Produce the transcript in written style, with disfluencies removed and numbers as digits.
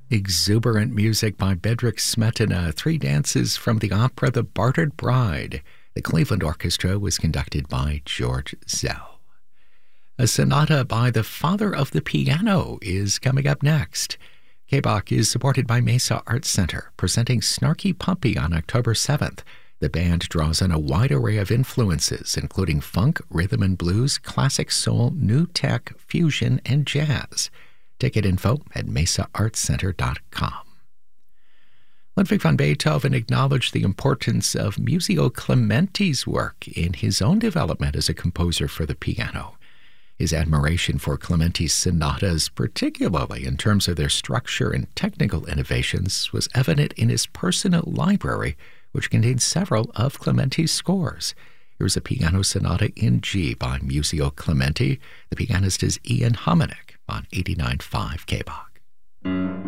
Exuberant music by Bedřich Smetana, three dances from the opera The Bartered Bride. The Cleveland Orchestra was conducted by George Szell. A sonata by the father of the piano is coming up next. K-Bach is supported by Mesa Arts Center, presenting Snarky Puppy on October 7th. The band draws on a wide array of influences, including funk, rhythm and blues, classic soul, new tech, fusion, and jazz. Ticket info at mesaartscenter.com. Ludwig van Beethoven acknowledged the importance of Muzio Clementi's work in his own development as a composer for the piano. His admiration for Clementi's sonatas, particularly in terms of their structure and technical innovations, was evident in his personal library, which contains several of Clementi's scores. Here's a piano sonata in G by Muzio Clementi. The pianist is Ian Hominick on 89.5 K-Bach.